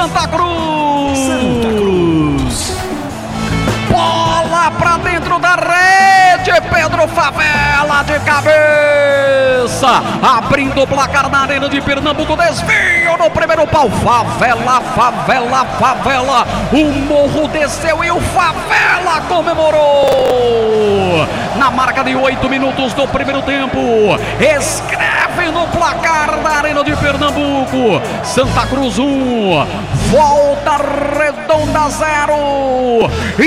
Santa Cruz. Bola pra dentro da rede, Pedro Favela de cabeça, abrindo o placar na Arena de Pernambuco, desvio no primeiro pau, Favela, o morro desceu e o Favela comemorou. Na marca de 8 minutos do primeiro tempo, escreve no placar da Arena de Pernambuco, Santa Cruz 1, Volta Redonda 0.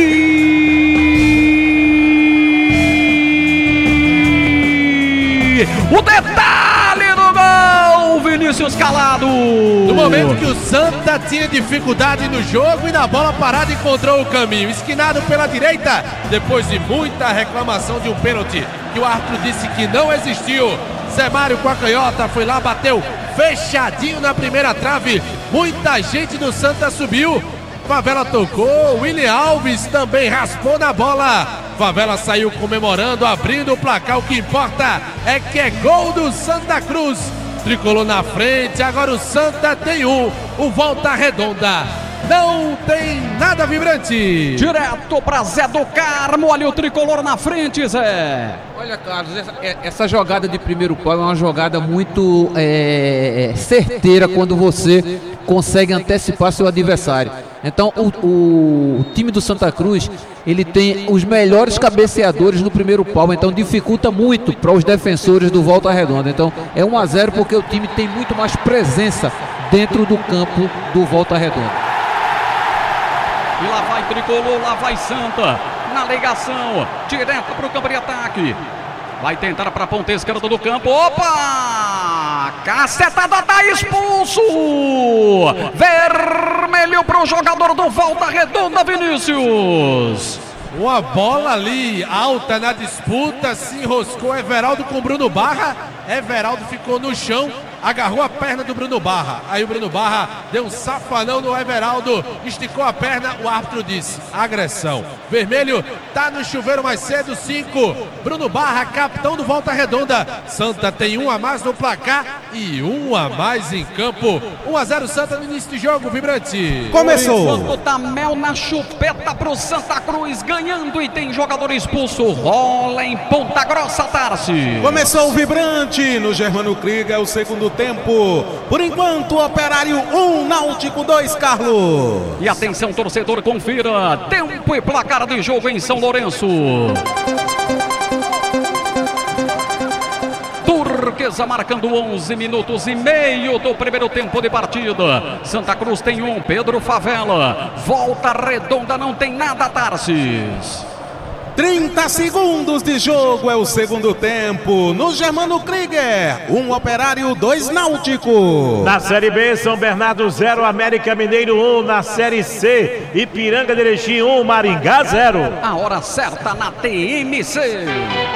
O detalhe do gol, Vinícius Calado. No momento que o Santa tinha dificuldade no jogo e na bola parada encontrou o caminho. Esquinado pela direita, depois de muita reclamação de um pênalti que o árbitro disse que não existiu. Zé Mário com a canhota foi lá, bateu fechadinho na primeira trave. Muita gente do Santa subiu. Favela tocou, William Alves também raspou na bola. Favela saiu comemorando, abrindo o placar. O que importa é que é gol do Santa Cruz. Tricolor na frente, agora o Santa tem o Volta Redonda não tem nada, Vibrante. Direto para Zé do Carmo, olha o Tricolor na frente, Zé. Olha, Carlos, essa jogada de primeiro pau é uma jogada muito certeira quando você consegue antecipar seu adversário. Então o time do Santa Cruz, ele tem os melhores cabeceadores no primeiro pau, então dificulta muito para os defensores do Volta Redonda. Então é 1-0 porque o time tem muito mais presença dentro do campo do Volta Redonda. E lá vai Tricolor, lá vai Santa, na ligação, direto para o campo de ataque. Vai tentar para a ponta esquerda do campo. Opa! Cacetada, tá expulso! Vermelho para o jogador do Volta Redonda, Vinícius. Uma bola ali alta na disputa, se enroscou Everaldo com Bruno Barra. Everaldo ficou no chão, agarrou a perna do Bruno Barra. Aí o Bruno Barra deu um safanão no Everaldo, esticou a perna, o árbitro disse agressão. Vermelho tá no chuveiro mais cedo, 5. Bruno Barra, capitão do Volta Redonda. Santa tem 1 a mais no placar e 1 a mais em campo. 1-0 Santa no início do jogo, Vibrante. Começou. Botar mel na chupeta pro Santa Cruz, ganhando e tem jogador expulso. Rola em Ponta Grossa, Tarci. Começou o Vibrante no Germano Krieger, é o segundo tempo. Por enquanto, Operário 1, Náutico 2, Carlos. E atenção, torcedor, confira tempo e placar de jogo em São Lourenço. Turquesa marcando 11 minutos e meio do primeiro tempo de partida. Santa Cruz tem 1, Pedro Favela. Volta Redonda não tem nada, Tarsis. 30 segundos de jogo é o segundo tempo. No Germano Krieger, 1 Operário, 2 Náutico. Na Série B, São Bernardo 0, América Mineiro 1. Na Série C, Ipiranga de Erechim 1, Maringá 0. A hora certa na TMC.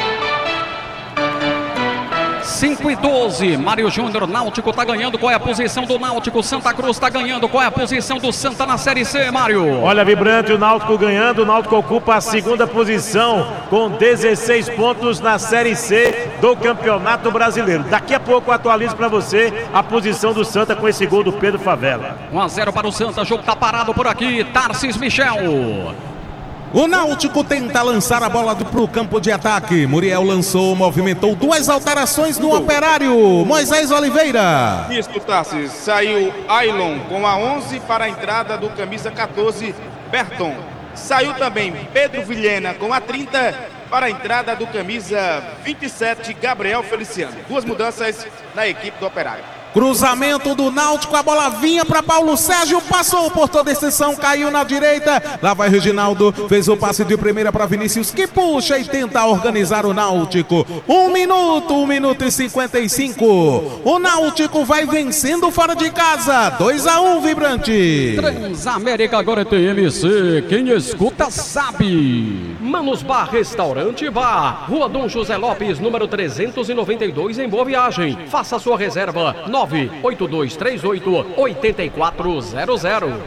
5-12, Mário Júnior, Náutico tá ganhando, qual é a posição do Náutico? Santa Cruz tá ganhando, qual é a posição do Santa na Série C, Mário? Olha, Vibrante, o Náutico ganhando, o Náutico ocupa a segunda posição com 16 pontos na Série C do Campeonato Brasileiro. Daqui a pouco eu atualizo para você a posição do Santa com esse gol do Pedro Favela. 1-0 para o Santa, jogo tá parado por aqui, Tarcis Michel. O Náutico tenta lançar a bola para o campo de ataque. Muriel lançou, movimentou 2 alterações no Operário. Moisés Oliveira. Isso, Tarcis. Saiu Ailon com a 11 para a entrada do camisa 14, Berton. Saiu também Pedro Vilhena com a 30 para a entrada do camisa 27, Gabriel Feliciano. 2 mudanças na equipe do Operário. Cruzamento do Náutico, a bola vinha para Paulo Sérgio, passou por toda a extensão, caiu na direita, lá vai Reginaldo, fez o passe de primeira para Vinícius, que puxa e tenta organizar o Náutico. 1 minuto e 55, o Náutico vai vencendo fora de casa, 2-1, Vibrante. Transamérica agora é TMC, quem escuta sabe. Manos Bar Restaurante e Bar, Rua Dom José Lopes, número 392 em Boa Viagem. Faça sua reserva, 98238-8400.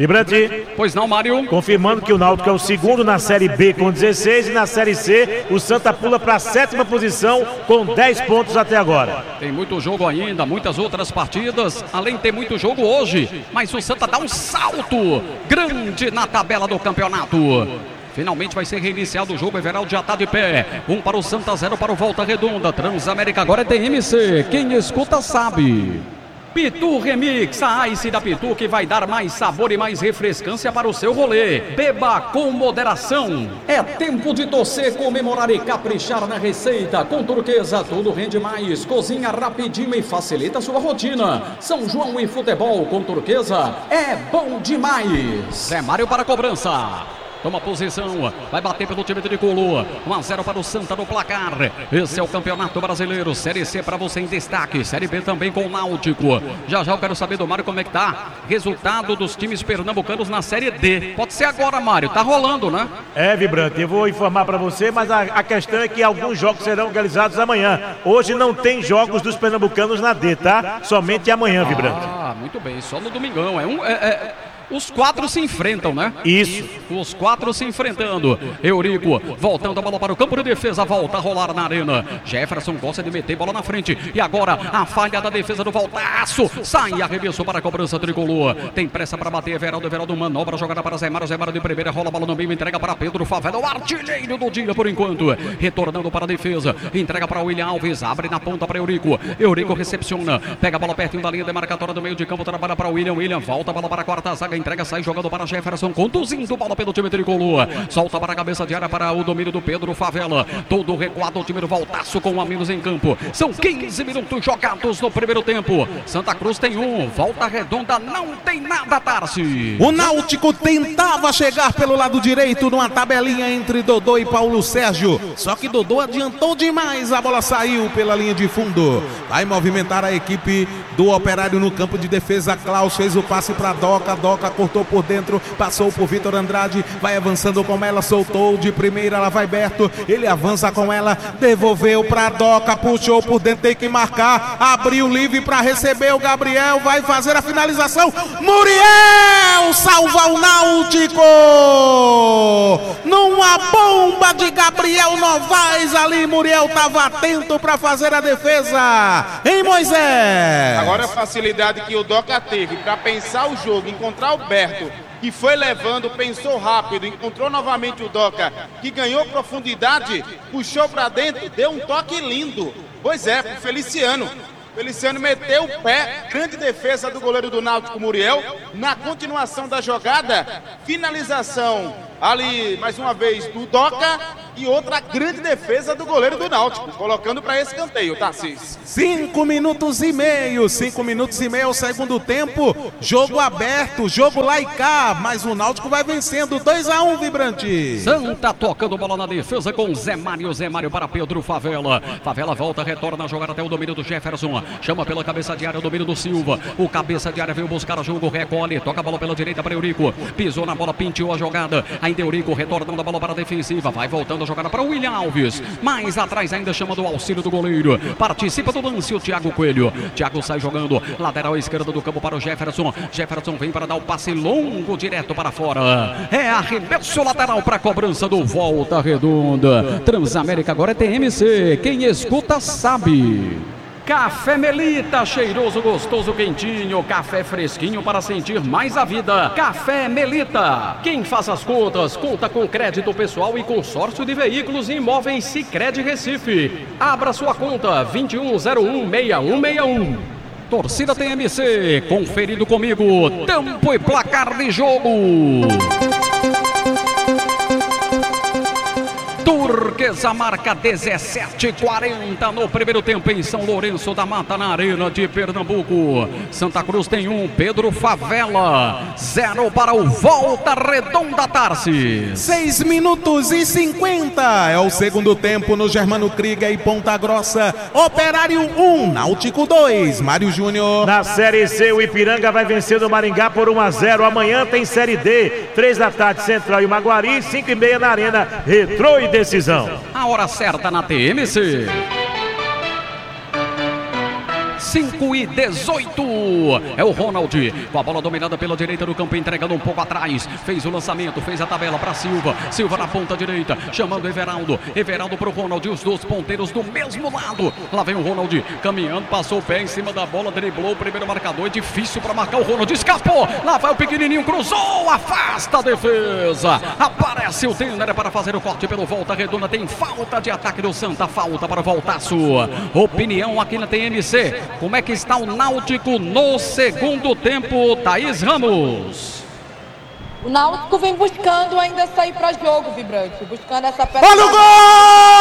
Vibrante. Pois não, Mário? Confirmando que o Náutico é o segundo na Série B com 16 e na Série C o Santa pula para a 7ª posição com 10 pontos até agora. Tem muito jogo ainda, muitas outras partidas, além de ter muito jogo hoje, mas o Santa dá um salto grande na tabela do campeonato. Finalmente vai ser reiniciado o jogo, Everaldo já está de pé. 1 para o Santa, 0 para o Volta Redonda. Transamérica agora é TMC, quem escuta sabe. Pitu Remix, a Ice da Pitu que vai dar mais sabor e mais refrescância para o seu rolê. Beba com moderação. É tempo de torcer, comemorar e caprichar na receita. Com Turquesa tudo rende mais. Cozinha rapidinho e facilita sua rotina. São João e futebol com Turquesa é bom demais. Zé Mário para a cobrança. Toma posição, vai bater pelo time de Colo. 1-0 para o Santa no placar. Esse é o Campeonato Brasileiro. Série C para você em destaque. Série B também com o Náutico. Já eu quero saber do Mário como é que tá. Resultado dos times pernambucanos na Série D. Pode ser agora, Mário. Tá rolando, né? É, Vibrante. Eu vou informar para você, mas a questão é que alguns jogos serão realizados amanhã. Hoje não tem jogos dos pernambucanos na D, tá? Somente amanhã, Vibrante. Ah, muito bem. Só no domingão. Os 4 se enfrentam, né? Isso. Os 4 se enfrentando. Eurico voltando a bola para o campo de defesa. Volta a rolar na arena. Jefferson gosta de meter bola na frente. E agora a falha da defesa do Voltaço. Sai arremesso para a cobrança tricolor. Tem pressa para bater. Everaldo manobra. Jogada para Zé Mário de primeira. Rola a bola no meio. Entrega para Pedro Favela. O artilheiro do dia por enquanto. Retornando para a defesa. Entrega para William Alves. Abre na ponta para Eurico. Eurico recepciona. Pega a bola pertinho da linha demarcatória do meio de campo. Trabalha para William. Volta a bola para a quarta zaga. Entrega, sai jogando para Jefferson, conduzindo bola pelo time tricolor. Solta para a cabeça de área para o domínio do Pedro Favela. Todo recuado o time do Voltaço com amigos em campo. São 15 minutos jogados no primeiro tempo. Santa Cruz tem 1, Volta Redonda não tem nada, Tarci. O Náutico tentava chegar pelo lado direito numa tabelinha entre Dodô e Paulo Sérgio. Só que Dodô adiantou demais, a bola saiu pela linha de fundo. Vai movimentar a equipe do Operário no campo de defesa. Klaus fez o passe para Doca. Doca cortou por dentro, passou por Vitor Andrade, vai avançando com ela, soltou de primeira, lá vai Berto, ele avança com ela, devolveu pra Doca, puxou por dentro, tem que marcar, abriu livre pra receber o Gabriel, vai fazer a finalização, Muriel salva o Náutico, numa bomba de Gabriel Novaes ali, Muriel tava atento pra fazer a defesa, hein, Moisés? Agora a facilidade que o Doca teve pra pensar o jogo, encontrar o Berto, que foi levando, pensou rápido, encontrou novamente o Doca, que ganhou profundidade, puxou para dentro, deu um toque lindo. Pois é, pro Feliciano. Feliciano meteu o pé, grande defesa do goleiro do Náutico, Muriel. Na continuação da jogada, finalização ali, mais uma vez, do Doca e outra grande defesa do goleiro do Náutico, colocando para escanteio, Tarcísio. 5 minutos e meio, o segundo tempo, jogo aberto, jogo lá e cá, mas o Náutico vai vencendo 2-1, Vibrante. Santa tocando bola na defesa com Zé Mário para Pedro Favela. Favela volta, retorna a jogar até o domínio do Jefferson, chama pela cabeça de área o domínio do Silva, o cabeça de área veio buscar o jogo, recolhe, toca a bola pela direita para Eurico, pisou na bola, pintou a jogada, ainda Eurico retornando a bola para a defensiva, vai voltando a jogada para o William Alves, mais atrás ainda chama do auxílio do goleiro, participa do lance o Thiago Coelho, Thiago sai jogando, lateral esquerda do campo para o Jefferson, Jefferson vem para dar o passe longo direto para fora, é arremesso lateral para a cobrança do Volta Redonda. Transamérica agora é TMC, quem escuta sabe. Café Melita, cheiroso, gostoso, quentinho, café fresquinho para sentir mais a vida. Café Melita. Quem faz as contas, conta com crédito pessoal e consórcio de veículos e imóveis Sicredi Recife. Abra sua conta 21016161. Torcida TMC, conferido comigo, tempo e placar de jogo. Turquesa marca 17:40 no primeiro tempo em São Lourenço da Mata, na Arena de Pernambuco. Santa Cruz tem 1, Pedro Favela, 0 para o Volta Redonda, Tarsis. 6 minutos e 50 é o segundo tempo no Germano Krieger e Ponta Grossa. Operário 1, Náutico 2, Mário Júnior. Na Série C, o Ipiranga vai vencer do Maringá por 1-0. Amanhã tem Série D, 3 da tarde, Central e Maguari, 5:30 na Arena, Retrô e decisão. A hora certa na TMC. 5:18. É o Ronald, com a bola dominada pela direita do campo, entregando um pouco atrás. Fez o lançamento, fez a tabela para Silva. Silva na ponta direita, chamando Everaldo. Everaldo para o Ronald, os dois ponteiros do mesmo lado. Lá vem o Ronald, caminhando, passou o pé em cima da bola, driblou o primeiro marcador. É difícil para marcar o Ronald, escapou. Lá vai o pequenininho, cruzou, afasta a defesa. Aparece o Tenner para fazer o corte pelo Volta Redonda. Tem falta de ataque do Santa, falta para voltar a sua opinião aqui na TMC. Como é que está o Náutico no segundo tempo, Thaís Ramos? O Náutico vem buscando ainda sair para jogo, Vibrante, buscando essa peça. Olha o gol!